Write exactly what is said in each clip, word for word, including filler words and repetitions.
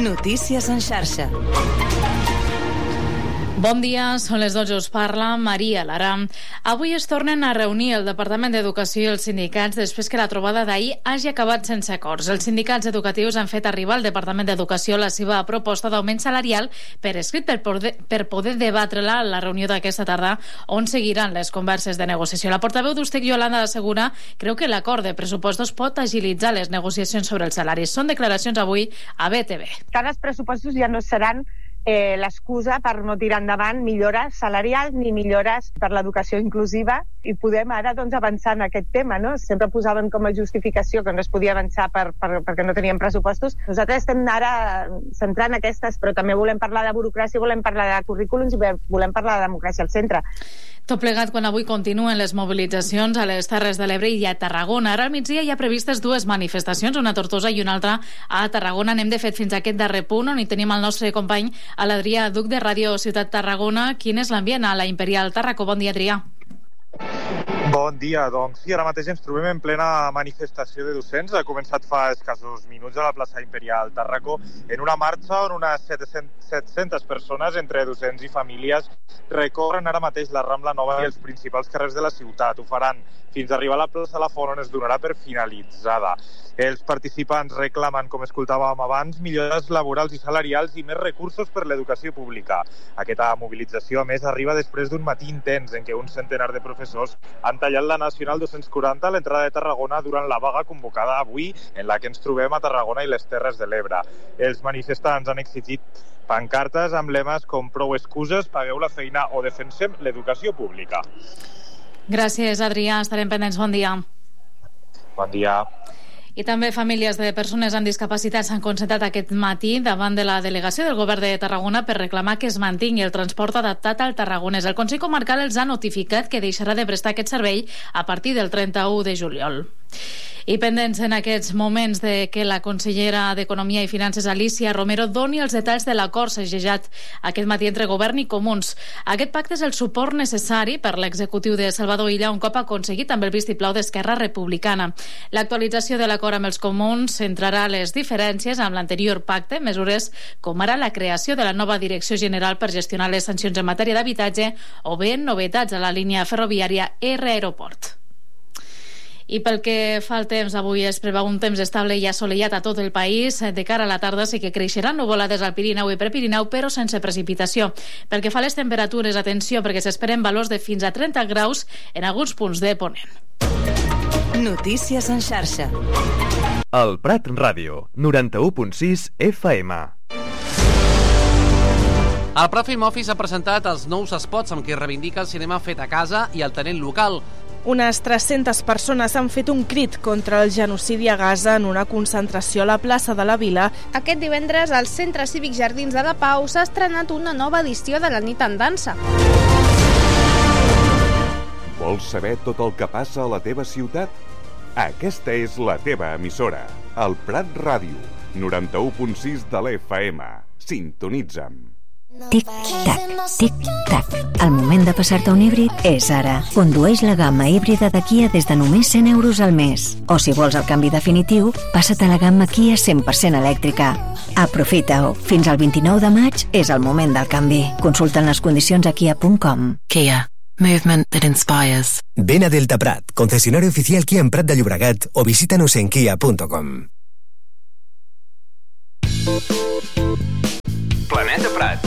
Notícies en xarxa. Bon dia, són les dotze, us parla Maria Lara. Avui es tornen a reunir el Departament d'Educació i els sindicats després que la trobada d'ahir hagi acabat sense acords. Els sindicats educatius han fet arribar al Departament d'Educació la seva proposta d'augment salarial per escrit per poder, per poder debatre-la a la reunió d'aquesta tarda, on seguiran les converses de negociació. La portaveu d'Ustec, Yolanda Segura, creu que l'acord de pressupostos pot agilitzar les negociacions sobre els salaris. Són declaracions avui a B T V. Tant els pressupostos ja no seran Eh, l'excusa per no tirar endavant millores salarials ni millores per l'educació inclusiva, i podem ara doncs, avançar en aquest tema, no? Sempre posaven com a justificació que no es podia avançar per, per, perquè no teníem pressupostos. Nosaltres estem ara centrant aquestes, però també volem parlar de burocràcia, volem parlar de currículums i volem parlar de democràcia al centre. Tot plegat quan avui continuen les mobilitzacions a les Terres de l'Ebre i a Tarragona. Ara al migdia hi ha previstes dues manifestacions, una a Tortosa i una altra a Tarragona. Anem de fet fins a aquest darrer punt, on hi tenim el nostre company, a l'Adrià Duc de Ràdio Ciutat Tarragona. Quin és l'ambient a la Imperial Tarraco? Bon dia, Adrià. Bon dia, doncs sí, ara mateix ens trobem en plena manifestació de docents. Ha començat fa escassos minuts a la plaça Imperial Tarraco en una marxa on unes set-centes persones, entre docents i famílies, recorren ara mateix la Rambla Nova i els principals carrers de la ciutat. Ho faran fins a arribar a la plaça La Font, on es donarà per finalitzada. Els participants reclamen, com escoltàvem abans, millores laborals i salarials i més recursos per l'educació pública. Aquesta mobilització, a més, arriba després d'un matí intens en què un centenar de professors han tallat la Nacional dos-cents quaranta a l'entrada de Tarragona durant la vaga convocada avui, en la que ens trobem a Tarragona i les Terres de l'Ebre. Els manifestants han exigit pancartes amb lemes com prou excuses, pagueu la feina o defensem l'educació pública. Gràcies, Adrià. Estarem pendents. Bon dia. Bon dia. I també famílies de persones amb discapacitats s'han concentrat aquest matí davant de la delegació del Govern de Tarragona per reclamar que es mantingui el transport adaptat al tarragonès. El Consell Comarcal els ha notificat que deixarà de prestar aquest servei a partir del trenta-u de juliol. I pendents en aquests moments de que la consellera d'Economia i Finances, Alicia Romero, doni els detalls de l'acord segellat aquest matí entre Govern i Comuns. Aquest pacte és el suport necessari per l'executiu de Salvador Illa un cop aconseguit amb el vistiplau d'Esquerra Republicana. L'actualització de l'acord amb els Comuns centrarà les diferències amb l'anterior pacte, mesures com ara la creació de la nova Direcció General per gestionar les sancions en matèria d'habitatge o bé novetats a la línia ferroviària R Aeroport. I pel que fa al temps, avui es preveu un temps estable i assolellat a tot el país. De cara a la tarda sí que creixeran nuvolades al Pirineu i Prepirineu, però sense precipitació. Pel que fa a les temperatures, atenció, perquè s'esperen valors de fins a trenta graus en alguns punts de Ponent. Notícies en xarxa. El Prat Ràdio, noranta-u punt sis F M. El Prat Film Office ha presentat els nous spots amb què reivindica el cinema fet a casa i el talent local. Unes tres-centes persones han fet un crit contra el genocidi a Gaza en una concentració a la plaça de la Vila. Aquest divendres, al Centre Cívic Jardins de la Pau s'ha estrenat una nova edició de la Nit en Dansa. Vols saber tot el que passa a la teva ciutat? Aquesta és la teva emissora, el Prat Ràdio, noranta-u punt sis de l'F M. Sintonitza'm. Tic-tac, tic-tac. El moment de passar-te un híbrid és ara. Condueix la gamma híbrida de Kia des de només cent euros al mes. O si vols el canvi definitiu, passa't a la gamma Kia cent per cent elèctrica. Aprofita-ho. Fins al vint-i-nou de maig és el moment del canvi. Consulta les condicions a kia punt com. Kia. Movement that inspires. Ven a Delta Prat, concesionario oficial Kia en Prat de Llobregat, o visítanos en kia punto com. Planeta Prat.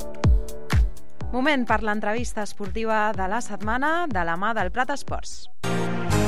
Moment per l'entrevista esportiva de la setmana de la mà del Prat Esports.